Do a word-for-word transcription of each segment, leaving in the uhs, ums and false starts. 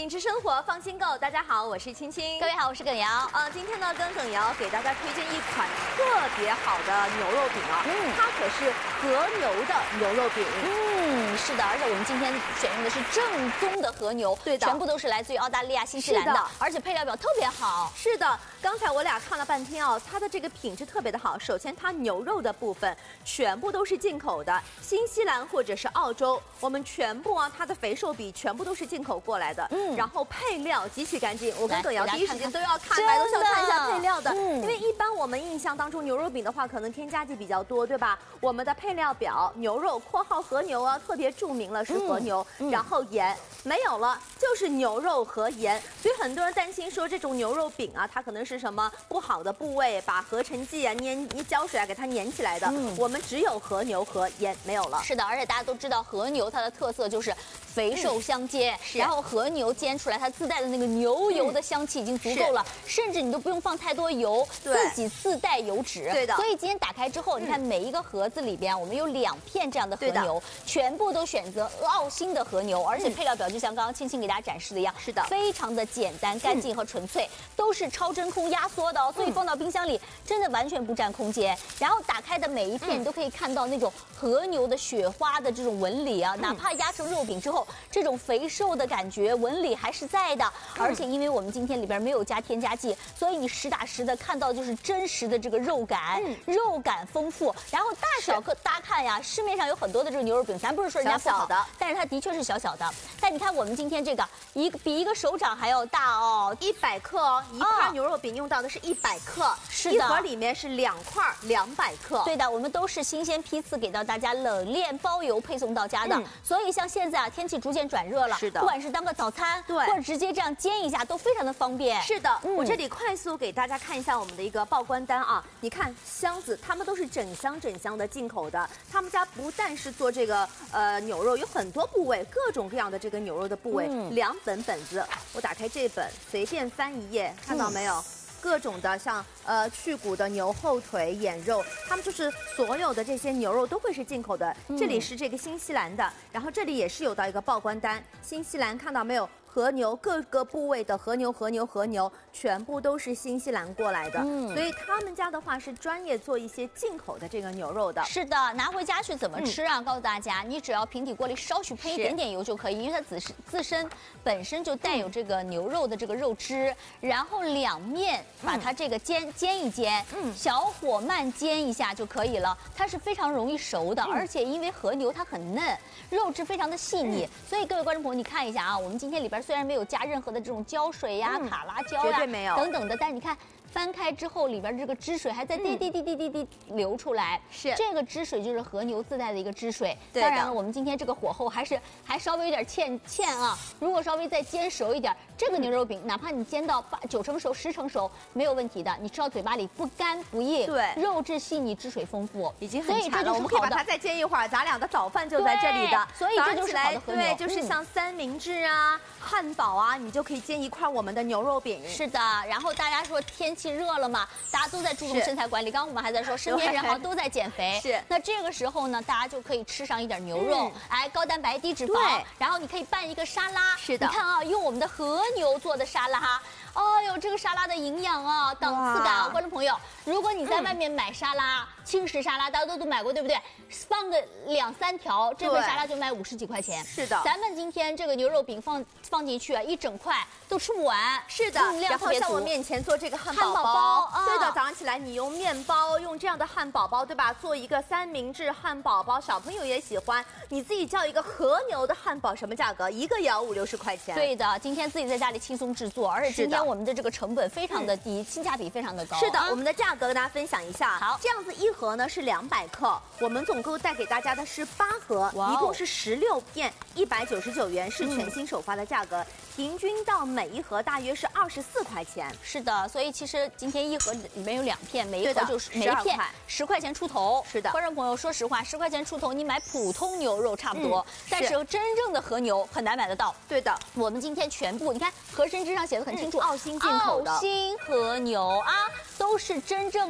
品质生活，放心购。大家好，我是青青。 各位好，我是耿瑶。 呃，今天呢，跟耿瑶给大家推荐一款特别好的牛肉饼啊，嗯，它可是和牛的牛肉饼。 嗯，是的，而且我们今天选用的是正宗的和牛， 对的， 全部都是来自于澳大利亚、新西兰的，而且配料表特别好。 是的，刚才我俩看了半天哦，它的这个品质特别的好。首先，它牛肉的部分全部都是进口的，新西兰或者是澳洲，我们全部啊，它的肥瘦比全部都是进口过来的。嗯，然后配料极其干净，我跟耿瑶第一时间都要看，来都是要看一下配料的。嗯，因为一般我们印象当中牛肉饼的话，可能添加剂比较多，对吧？我们的配料表，牛肉（括号和牛啊）特别注明了是和牛，嗯嗯、然后盐没有了，就是牛肉和盐。所以很多人担心说这种牛肉饼啊，它可能是什么不好的部位，把合成剂啊、粘一胶水啊给它粘起来的。嗯，我们只有和牛和盐，没有了。 是的，而且大家都知道和牛它的特色就是肥瘦相间，嗯、然后和牛煎出来它自带的那个牛油的香气已经足够了，甚至你都不用放太多油，自己自带油脂。 对的。 所以今天打开之后，你看每一个盒子里边，我们有两片这样的和牛，全部都选择澳新的和牛，而且配料表就像刚刚青青给大家展示的一样， 是的， 非常的简单、干净和纯粹，都是超真空压缩的哦，所以放到冰箱里真的完全不占空间。然后打开的每一片，你都可以看到那种和牛的雪花的这种纹理啊，哪怕压成肉饼之后，这种肥瘦的感觉纹理还是在的。而且因为我们今天里边没有加添加剂，所以你实打实的看到就是真实的这个肉感，肉感丰富。然后大小个大家看呀，市面上有很多的这个牛肉饼，咱不是说人家不好的，但是它的确是小小的。但你看我们今天这个一个比一个手掌还要大哦， 一百克哦，一块牛肉饼用到的是一百克， 是的， 一盒里面是两块两百克。 对的，我们都是新鲜批次给到大家，冷链包邮配送到家的。嗯、所以像现在啊，天气逐渐转热了， 是的， 不管是当个早餐， 对， 或者直接这样煎一下，都非常的方便。 是的，嗯、我这里快速给大家看一下我们的一个报关单啊，你看箱子，他们都是整箱整箱的进口的，他们家不但是做这个呃牛肉，有很多部位，各种各样的这个牛肉的部位，嗯、两本本子，我打开这本，随便翻一页，看到没有？嗯，各种的像呃去骨的牛后腿、眼肉，他们就是所有的这些牛肉都会是进口的。嗯、这里是这个新西兰的，然后这里也是有到一个报关单，新西兰看到没有？和牛各个部位的和牛、和牛、和牛，全部都是新西兰过来的，嗯、所以他们家的话是专业做一些进口的这个牛肉的。 是的，拿回家去怎么吃啊？嗯、告诉大家，你只要平底锅里少许喷一点点油就可以，因为它自自身本身就带有这个牛肉的这个肉汁，然后两面把它这个煎、嗯、煎一煎，嗯，小火慢煎一下就可以了。它是非常容易熟的，嗯、而且因为和牛它很嫩，肉质非常的细腻，嗯、所以各位观众朋友，你看一下啊，我们今天里边虽然没有加任何的这种胶水呀、嗯、卡拉胶呀等等的，但是你看翻开之后，里边这个汁水还在滴滴滴滴滴滴流出来。是、嗯、这个汁水就是和牛自带的一个汁水。当然了，我们今天这个火候还是还稍微有点欠欠啊。如果稍微再煎熟一点，这个牛肉饼、嗯、哪怕你煎到八九成熟、十成熟没有问题的，你吃到嘴巴里不干不硬，对，肉质细腻，汁水丰富， 已经很馋了。我们可以把它再煎一会儿，咱俩的早饭就在这里的。 所以这就是好的和牛。 对，就是像三明治啊、嗯、汉堡啊，你就可以煎一块我们的牛肉饼。 是的，然后大家说天气热了嘛，大家都在注重身材管理。刚刚我们还在说，身边人好像都在减肥。是，那这个时候呢，大家就可以吃上一点牛肉，嗯、哎，高蛋白低脂肪，然后你可以拌一个沙拉。是的，你看啊，用我们的和牛做的沙拉。哦呦，这个沙拉的营养啊，档次感啊，观众朋友，如果你在外面买沙拉，嗯、轻食沙拉大家都都买过，对不对？放个两三条，这份沙拉就卖五十几块钱。是的，咱们今天这个牛肉饼放放进去啊，一整块都吃不完。是的， 然后像我面前做这个汉堡包，堡包啊、对的，早上起来你用面包，用这样的汉堡包，对吧？做一个三明治汉堡包，小朋友也喜欢。你自己叫一个和牛的汉堡，什么价格？一个也要五六十块钱。 对的，今天自己在家里轻松制作，而且今天我们的这个成本非常的低，嗯、性价比非常的高。 是的，啊、我们的价格跟大家分享一下。好，这样子一盒呢是两百克，我们总共带给大家的是八盒，一共是十六片，一百九十九元是全新首发的价格。嗯平均到每一盒大约是二十四块钱。 是的，所以其实今天一盒里面有两片，每一盒就是每一片十块钱出头。是的，观众朋友，说实话，十块钱出头，你买普通牛肉差不多，嗯、但是真正的和牛很难买得到。 对的， 我们今天全部，你看盒身之上写的很清楚， 嗯、澳新进口的澳新和牛啊，都是真正的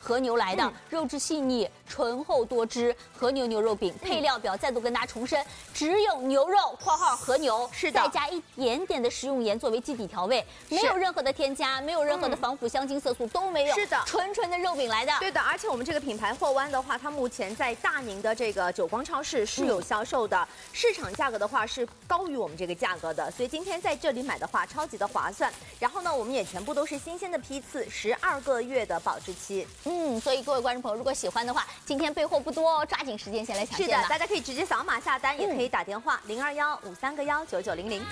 和牛来的，嗯、肉质细腻、醇厚多汁，和牛牛肉饼。配料表再度跟大家重申，只有牛肉（括号和牛）， 是的， 再加一点点的食用盐作为基底调味，没有任何的添加，没有任何的防腐香精色素都没有， 是的， 纯纯的肉饼来的。 对的，而且我们这个品牌货湾的话，它目前在大宁的这个久光超市是有销售的，嗯、市场价格的话是高于我们这个价格的，所以今天在这里买的话超级的划算。然后呢，我们也全部都是新鲜的批次，十二个月的保质期。 嗯，所以各位观众朋友，如果喜欢的话，今天备货不多哦，抓紧时间先来抢是的，大家可以直接扫码下单，也可以打电话零二幺五三个幺九九零零。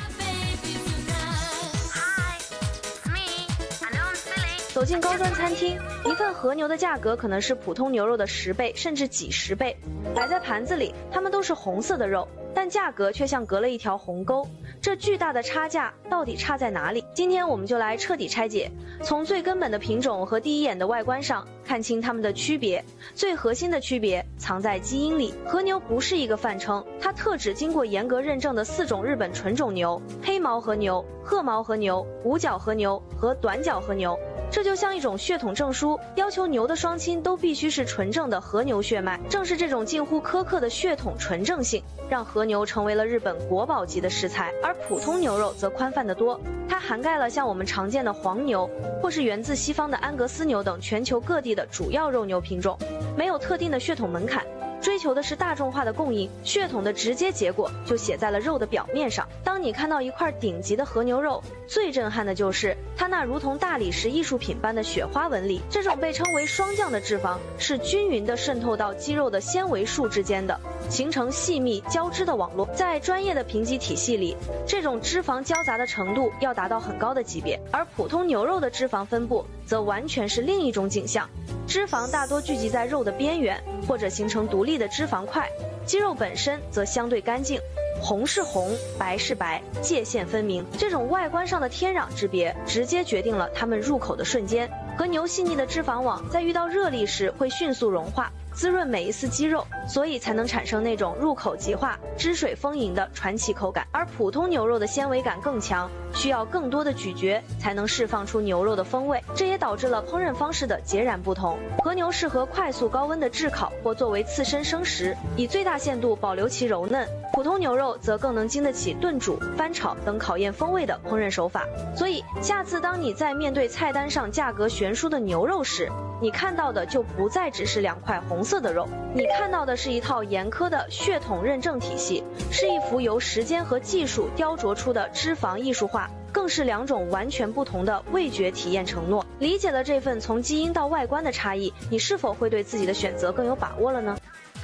走进高端餐厅，一份和牛的价格可能是普通牛肉的十倍，甚至几十倍。摆在盘子里，它们都是红色的肉，但价格却像隔了一条鸿沟。这巨大的差价到底差在哪里？今天我们就来彻底拆解，从最根本的品种和第一眼的外观上看清它们的区别。最核心的区别藏在基因里。和牛不是一个泛称，它特指经过严格认证的四种日本纯种牛：黑毛和牛、褐毛和牛、五角和牛和短角和牛。这就像一种血统证书，要求牛的双亲都必须是纯正的和牛血脉。正是这种近乎苛刻的血统纯正性，让和牛成为了日本国宝级的食材。而普通牛肉则宽泛得多，它涵盖了像我们常见的黄牛，或是源自西方的安格斯牛等全球各地的主要肉牛品种，没有特定的血统门槛。追求的是大众化的供应，血统的直接结果就写在了肉的表面上。当你看到一块顶级的和牛肉，最震撼的就是它那如同大理石艺术品般的雪花纹理。这种被称为霜降的脂肪是均匀地渗透到肌肉的纤维束之间的，形成细密交织的网络。在专业的评级体系里，这种脂肪交杂的程度要达到很高的级别，而普通牛肉的脂肪分布则完全是另一种景象。脂肪大多聚集在肉的边缘，或者形成独立的脂肪块，肌肉本身则相对干净，红是红，白是白，界限分明。这种外观上的天壤之别，直接决定了它们入口的瞬间。和牛细腻的脂肪网在遇到热力时会迅速融化，滋润每一丝肌肉，所以才能产生那种入口即化、汁水丰盈的传奇口感。而普通牛肉的纤维感更强，需要更多的咀嚼才能释放出牛肉的风味，这也导致了烹饪方式的截然不同。和牛适合快速高温的炙烤或作为刺身生食，以最大限度保留其柔嫩。普通牛肉则更能经得起炖煮、翻炒等考验风味的烹饪手法。所以，下次当你在面对菜单上价格悬殊的牛肉时，你看到的就不再只是两块红色的肉，你看到的是一套严苛的血统认证体系，是一幅由时间和技术雕琢出的脂肪艺术画，更是两种完全不同的味觉体验承诺。理解了这份从基因到外观的差异，你是否会对自己的选择更有把握了呢？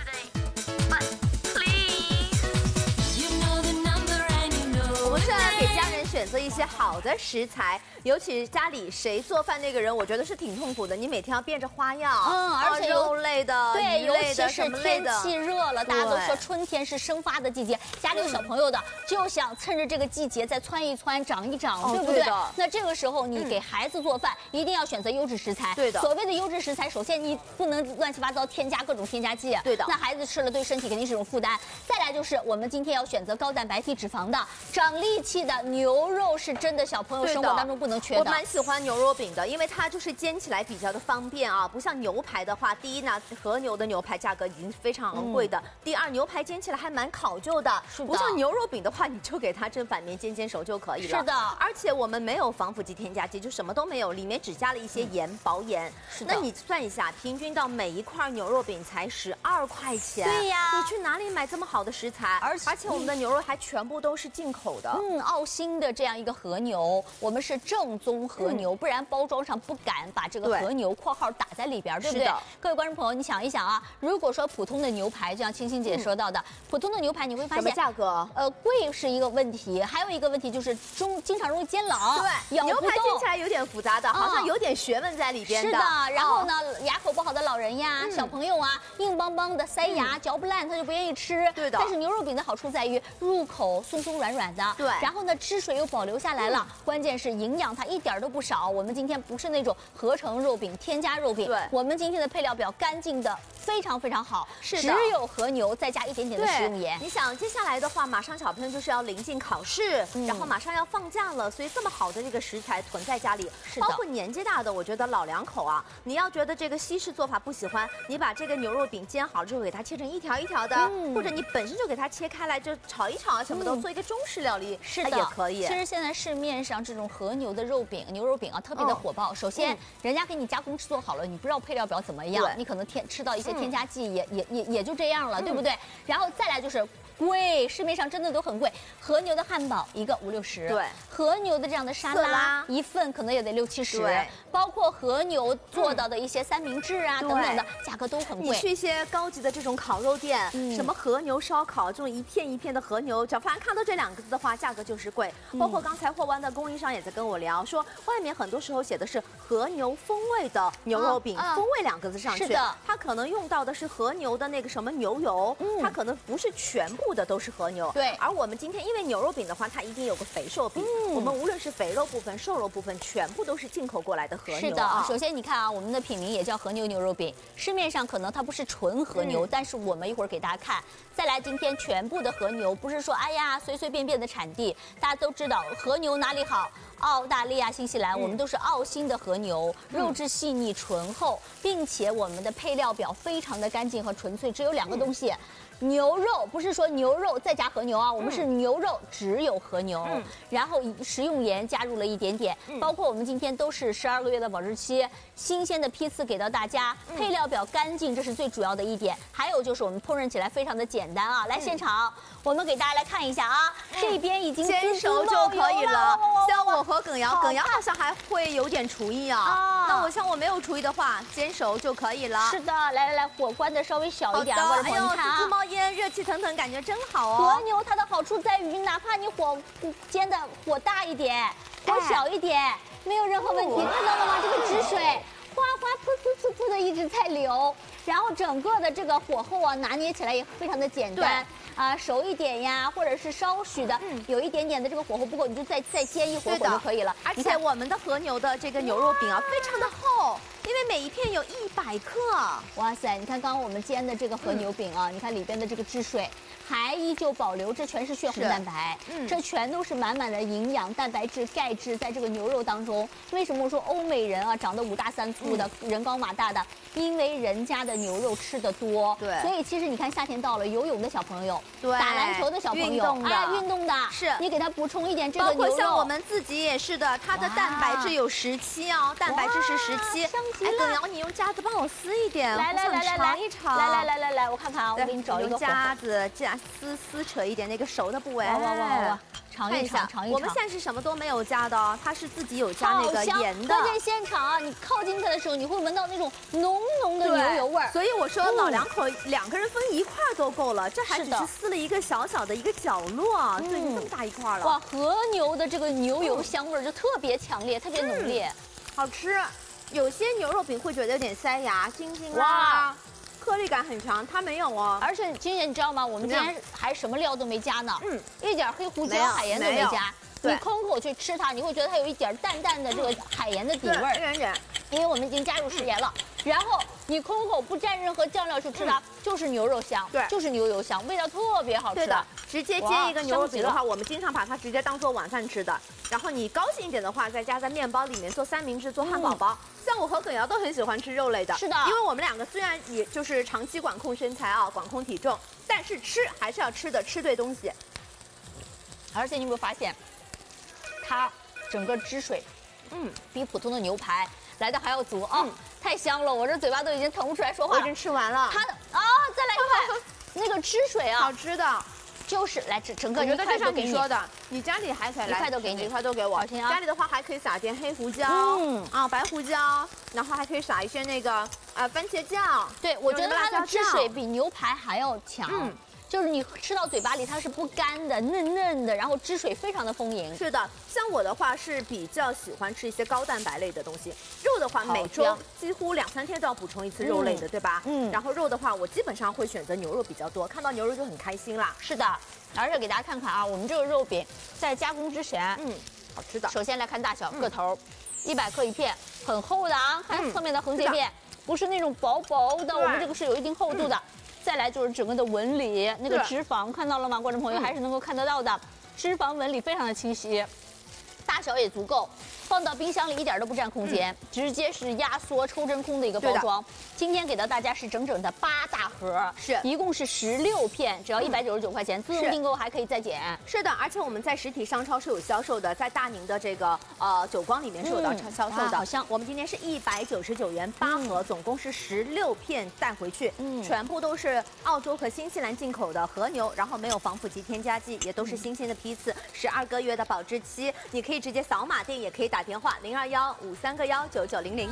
给家人选择一些好的食材，尤其是家里谁做饭那个人，我觉得是挺痛苦的。你每天要变着花样， 嗯，而且肉类的、 对， 鱼类的、什么类的。 尤其是天气热了，大家都说春天是生发的季节，家里有小朋友的就想趁着这个季节再窜一窜、长一长，对不对？那这个时候你给孩子做饭，一定要选择优质食材。 对的。 所谓的优质食材，首先你不能乱七八糟添加各种添加剂。 对的。 那孩子吃了对身体肯定是一种负担。再来就是我们今天要选择高蛋白低脂肪的、长力气的牛肉，是真的小朋友生活当中不能缺的。 我蛮喜欢牛肉饼的，因为它就是煎起来比较的方便啊，不像牛排的话，第一呢，和牛的牛排价格已经非常昂贵的；嗯、第二，牛排煎起来还蛮考究的， 是的。 不像牛肉饼的话，你就给它正反面煎煎熟就可以了。 是的。 而且我们没有防腐剂、添加剂，就什么都没有，里面只加了一些盐、嗯、薄盐。 是的。 那你算一下，平均到每一块牛肉饼才十二块钱。 对呀。 你去哪里买这么好的食材？而且而且我们的牛肉还全部都是进口的。 嗯，澳新的这样一个和牛，我们是正宗和牛，嗯、不然包装上不敢把这个和牛括号打在里边，对不对？各位观众朋友，你想一想啊，如果说普通的牛排，就像青青姐说到的，嗯、普通的牛排你会发现什么价格？ 呃，贵是一个问题，还有一个问题就是中经常容易煎冷。 对，牛排煎起来有点复杂的，好像有点学问在里边的。 是的，然后呢，哦、牙口不好的老人呀、嗯、小朋友啊，硬邦邦的塞牙、嗯、嚼不烂，他就不愿意吃。 对的。 但是牛肉饼的好处在于入口松松软软的， 对。 然后呢，汁水又就保留下来了。关键是营养它一点都不少。我们今天不是那种合成肉饼、添加肉饼， 对， 我们今天的配料表干净的非常非常好， 是的， 只有和牛再加一点点的食用盐。 你想接下来的话，马上小朋友就是要临近考试，嗯、然后马上要放假了，所以这么好的这个食材囤在家里，包括年纪大的，我觉得老两口啊，你要觉得这个西式做法不喜欢，你把这个牛肉饼煎好了之后，给它切成一条一条的，嗯、或者你本身就给它切开来，就炒一炒啊，什么的，嗯、做一个中式料理， 是的， 也可以。 其实现在市面上这种和牛的肉饼、牛肉饼啊，特别的火爆。首先，嗯、人家给你加工制作好了，你不知道配料表怎么样，你可能添吃到一些添加剂，也、嗯、也也也就这样了，嗯、对不对？然后再来就是贵，市面上真的都很贵。和牛的汉堡一个五六十， 对； 和牛的这样的沙拉, 拉一份可能也得六七十，对。包括和牛做到的一些三明治啊、嗯、等等的，价格都很贵。 你去一些高级的这种烤肉店，嗯、什么和牛烧烤，这种一片一片的和牛，只要凡看到这两个字的话，价格就是贵。嗯、包括刚才货湾的供应商也在跟我聊，说外面很多时候写的是和牛风味的牛肉饼，啊、风味两个字上去， 是的， 它可能用到的是和牛的那个什么牛油，嗯、它可能不是全部的都是和牛。 对， 而我们今天因为牛肉饼的话，它一定有个肥瘦比，嗯、我们无论是肥肉部分、瘦肉部分，全部都是进口过来的和牛。 是的，啊、首先你看啊，我们的品名也叫和牛牛肉饼，市面上可能它不是纯和牛，嗯、但是我们一会儿给大家看。再来，今天全部的和牛不是说哎呀随随便便的产地，大家都知道和牛哪里好？澳大利亚、新西兰，嗯、我们都是澳新的和牛，肉质细腻醇厚，并且我们的配料表非常的干净和纯粹，只有两个东西。嗯牛肉不是说牛肉再加和牛啊，我们是牛肉只有和牛，嗯、然后食用盐加入了一点点，嗯、包括我们今天都是十二个月的保质期，新鲜的批次给到大家，嗯、配料表干净，这是最主要的一点。还有就是我们烹饪起来非常的简单啊，来现场，嗯、我们给大家来看一下啊，嗯、这边已经煎熟就可以了。像我和耿瑶，耿瑶好像还会有点厨艺啊，啊那我像我没有厨艺的话，煎熟就可以了。 是的，来来来，火关的稍微小一点，我的朋友看啊。 烟热气腾腾，感觉真好哦。 和牛它的好处在于，哪怕你火煎的火大一点，火小一点，哎、没有任何问题。哦、看到了吗？这个汁水哗哗噗噗噗噗的一直在流，然后整个的这个火候啊，拿捏起来也非常的简单。啊、呃，熟一点呀，或者是稍许的，嗯、有一点点的这个火候不够，你就再再煎一会儿火就可以了。 而且我们的和牛的这个牛肉饼啊，非常的厚。因为每一片有一百克， 哇塞！你看刚刚我们煎的这个和牛饼啊，嗯、你看里边的这个汁水还依旧保留，这全是血红蛋白，嗯、这全都是满满的营养、蛋白质、钙质在这个牛肉当中。为什么我说欧美人啊长得五大三粗的，嗯、人高马大的？因为人家的牛肉吃的多， 对， 所以其实你看夏天到了，游泳的小朋友， 对， 打篮球的小朋友， 哎， 运动的， 是你给他补充一点这个牛肉。 包括像我们自己也是的，它的蛋白质有十七哦，蛋白质是十七。哎，耿瑶，你用夹子帮我撕一点， 来来来来来， 一尝， 来来来来来，我看看啊，我给你找一个夹子，夹撕撕扯一点那个熟的部位。 哇哇哇哇！尝一尝，尝一尝。 我们现在是什么都没有加的哦，它是自己有加那个盐的。 关键现场啊，你靠近它的时候，你会闻到那种浓浓的牛油味儿。 所以我说老两口两个人分一块都够了，这还只是撕了一个小小的一个角落，对，这么大一块了。 哇，和牛的这个牛油香味儿就特别强烈，特别浓烈， 好吃。有些牛肉饼会觉得有点塞牙，晶晶啊，颗粒感很强，它没有哦。 而且金姐你知道吗？我们今天还什么料都没加呢，嗯，一点黑胡椒、海盐都没加。你空口去吃它，你会觉得它有一点淡淡的这个海盐的底味儿， 一点点。 因为我们已经加入食盐了，然后你空口不蘸任何酱料去吃它，就是牛肉香，对，就是牛油香，味道特别好吃。 对的，直接煎一个牛肉饼的话，我们经常把它直接当做晚饭吃的。然后你高兴一点的话，再加在面包里面做三明治、做汉堡包。像我和耿瑶都很喜欢吃肉类的， 是的， 因为我们两个虽然也就是长期管控身材啊，管控体重，但是吃还是要吃的，吃对东西。 而且你有没有发现，它整个汁水，嗯，比普通的牛排来的还要足啊、哦嗯！太香了，我这嘴巴都已经腾不出来说话了。 我已经吃完了。 它的啊、哦，再来一块，那个汁水啊， 好吃的， 就是来整整个一块都给你。说的，你家里还可以来一块都给你， 一块都给我。 好听啊！ 家里的话还可以撒点黑胡椒，嗯啊，白胡椒，然后还可以撒一些那个呃番茄酱。 对，我觉得它的汁水比牛排还要强。嗯就是你吃到嘴巴里它是不干的，嫩嫩的，然后汁水非常的丰盈。 是的，像我的话是比较喜欢吃一些高蛋白类的东西，肉的话好每周香几乎两三天都要补充一次肉类的， 嗯对吧？ 嗯然后肉的话，我基本上会选择牛肉比较多，看到牛肉就很开心啦。 是的，而且给大家看看啊，我们这个肉饼在加工之前， 嗯，好吃的。 首先来看大小个头，一百克一片，很厚的啊，看侧面的横截片，不是那种薄薄的，我们这个是有一定厚度的。再来就是整个的纹理，那个脂肪看到了吗？观众朋友还是能够看得到的，脂肪纹理非常的清晰，大小也足够。放到冰箱里一点都不占空间，嗯、直接是压缩抽真空的一个包装。今天给到大家是整整的八大盒， 是一共是十六片，只要一百九十九块钱，自动订购还可以再减。 是的，而且我们在实体商超是有销售的，在大宁的这个呃九光里面是有到销售的。 好香！ 我们今天是一百九十九元八盒，总共是十六片带回去，嗯，全部都是澳洲和新西兰进口的和牛，然后没有防腐剂、添加剂，也都是新鲜的批次，十二个月的保质期。你可以直接扫码订，也可以打电话零二幺五三个幺九九零零。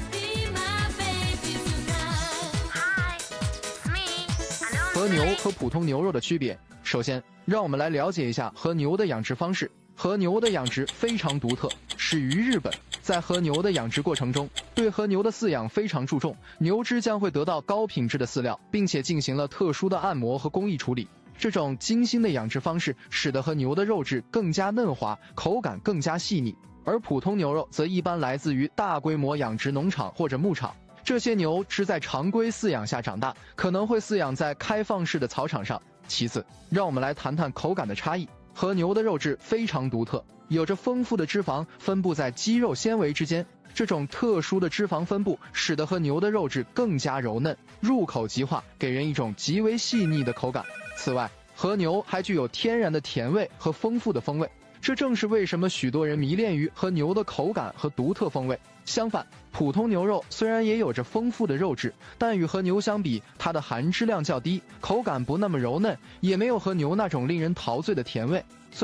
和牛和普通牛肉的区别，首先让我们来了解一下和牛的养殖方式。和牛的养殖非常独特，始于日本。在和牛的养殖过程中，对和牛的饲养非常注重，牛只将会得到高品质的饲料，并且进行了特殊的按摩和工艺处理。这种精心的养殖方式使得和牛的肉质更加嫩滑，口感更加细腻。而普通牛肉则一般来自于大规模养殖农场或者牧场，这些牛只在常规饲养下长大，可能会饲养在开放式的草场上。其次，让我们来谈谈口感的差异。和牛的肉质非常独特，有着丰富的脂肪分布在肌肉纤维之间，这种特殊的脂肪分布使得和牛的肉质更加柔嫩，入口即化，给人一种极为细腻的口感。此外，和牛还具有天然的甜味和丰富的风味，这正是为什么许多人迷恋于和牛的口感和独特风味。相反，普通牛肉虽然也有着丰富的肉质，但与和牛相比，它的含脂量较低，口感不那么柔嫩，也没有和牛那种令人陶醉的甜味。